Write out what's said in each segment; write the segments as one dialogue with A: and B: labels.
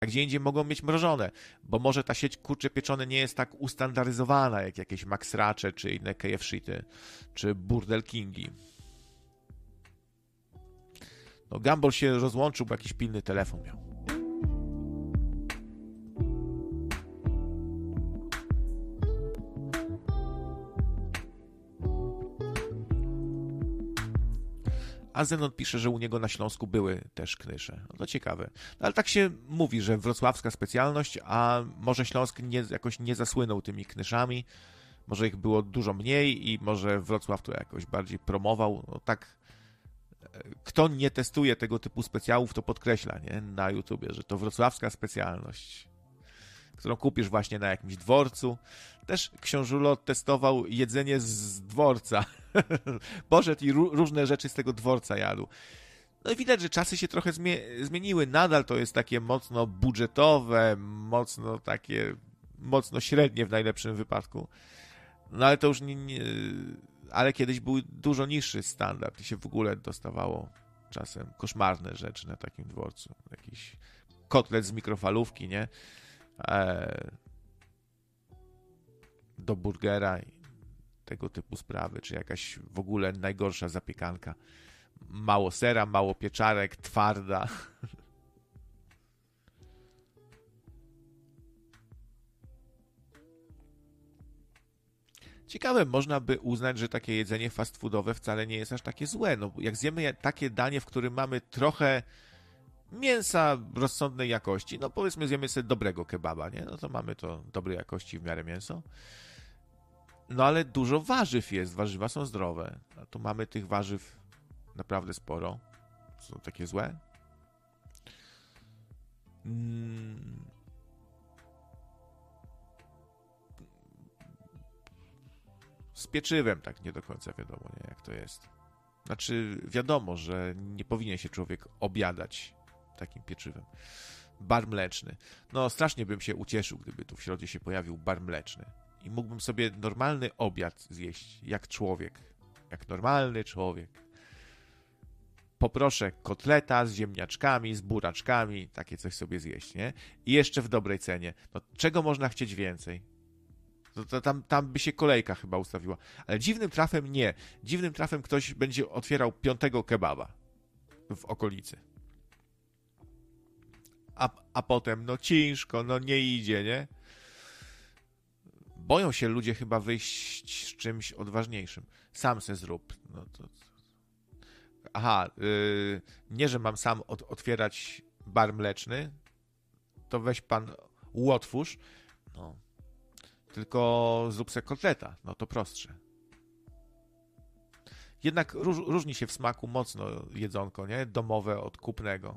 A: a gdzie indziej mogą mieć mrożone, bo może ta sieć kurcze pieczone nie jest tak ustandaryzowana jak jakieś Max Racze, czy inne KFC-ty, czy Burger Kingi. No, Gumball się rozłączył, bo jakiś pilny telefon miał. A Zenon pisze, że u niego na Śląsku były też knysze. No to ciekawe. No, ale tak się mówi, że wrocławska specjalność, a może Śląsk jakoś nie zasłynął tymi knyszami. Może ich było dużo mniej i może Wrocław to jakoś bardziej promował. No tak, kto nie testuje tego typu specjałów, to podkreśla, nie? Na YouTubie, że to wrocławska specjalność, którą kupisz właśnie na jakimś dworcu. Też książulo testował jedzenie z dworca. Poszedł i różne rzeczy z tego dworca jadł. No i widać, że czasy się trochę zmieniły. Nadal to jest takie mocno budżetowe, mocno średnie w najlepszym wypadku. No ale to już ale kiedyś był dużo niższy standard i się w ogóle dostawało czasem koszmarne rzeczy na takim dworcu. Jakiś kotlet z mikrofalówki, nie? Do burgera i tego typu sprawy, czy jakaś w ogóle najgorsza zapiekanka. Mało sera, mało pieczarek, twarda. Ciekawe, można by uznać, że takie jedzenie fast foodowe wcale nie jest aż takie złe. No, jak zjemy takie danie, w którym mamy trochę mięsa rozsądnej jakości, no powiedzmy zjemy sobie dobrego kebaba, nie? No to mamy to dobrej jakości w miarę mięso. No ale dużo warzyw jest, warzywa są zdrowe. A tu mamy tych warzyw naprawdę sporo. Są takie złe. Z pieczywem tak nie do końca wiadomo, nie, jak to jest. Znaczy wiadomo, że nie powinien się człowiek obiadać takim pieczywem. Bar mleczny. No strasznie bym się ucieszył, gdyby tu w środzie się pojawił bar mleczny. I mógłbym sobie normalny obiad zjeść, jak człowiek. Jak normalny człowiek. Poproszę kotleta z ziemniaczkami, z buraczkami, takie coś sobie zjeść, nie? I jeszcze w dobrej cenie. No czego można chcieć więcej? To tam by się kolejka chyba ustawiła. Ale dziwnym trafem nie. Dziwnym trafem ktoś będzie otwierał 5. kebaba w okolicy. A potem, no ciężko, no nie idzie, nie? Boją się ludzie chyba wyjść z czymś odważniejszym. Sam se zrób. No to... Aha, nie, że mam sam otwierać bar mleczny, to weź pan otwórz, no, tylko zrób se kotleta, no to prostsze. Jednak różni się w smaku mocno jedzonko, nie? Domowe od kupnego.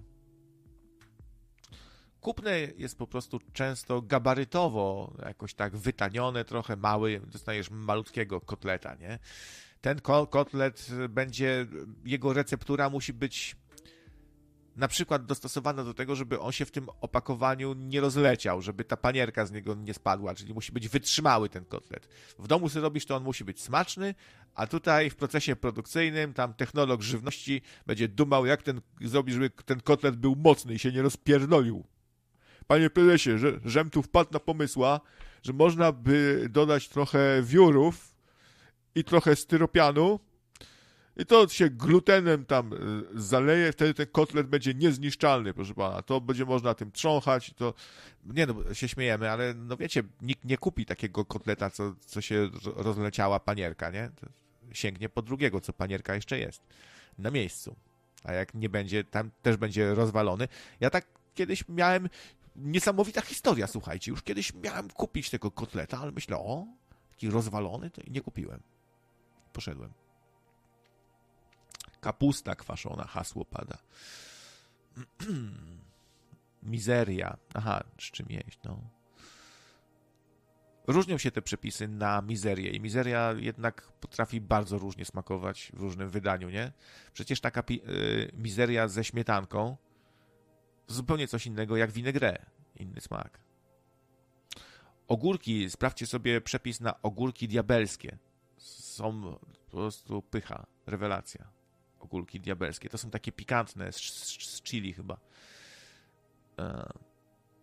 A: Kupne jest po prostu często gabarytowo jakoś tak wytanione, trochę mały, dostajesz malutkiego kotleta, nie? Ten kotlet będzie, jego receptura musi być na przykład dostosowana do tego, żeby on się w tym opakowaniu nie rozleciał, żeby ta panierka z niego nie spadła, czyli musi być wytrzymały ten kotlet. W domu sobie robisz, to on musi być smaczny, a tutaj w procesie produkcyjnym tam technolog żywności będzie dumał, jak zrobisz, żeby ten kotlet był mocny i się nie rozpierdolił. Panie prezesie, żem tu wpadł na pomysła, że można by dodać trochę wiórów i trochę styropianu i to się glutenem tam zaleje, wtedy ten kotlet będzie niezniszczalny, proszę pana. To będzie można tym trząchać, to... Nie no, się śmiejemy, ale no wiecie, nikt nie kupi takiego kotleta, co się rozleciała panierka, nie? To sięgnie po drugiego, co panierka jeszcze jest. Na miejscu. A jak nie będzie, tam też będzie rozwalony. Ja tak kiedyś miałem... Niesamowita historia, słuchajcie. Już kiedyś miałem kupić tego kotleta, ale myślę, taki rozwalony, to i nie kupiłem. Poszedłem. Kapusta kwaszona, hasło pada. Mizeria. Aha, z czym jeść, no. Różnią się te przepisy na mizerię i mizeria jednak potrafi bardzo różnie smakować w różnym wydaniu, nie? Przecież taka mizeria ze śmietanką to zupełnie coś innego jak vinaigrette. Inny smak. Ogórki, sprawdźcie sobie przepis na ogórki diabelskie. Są po prostu pycha, rewelacja. Ogórki diabelskie. To są takie pikantne, z chili chyba.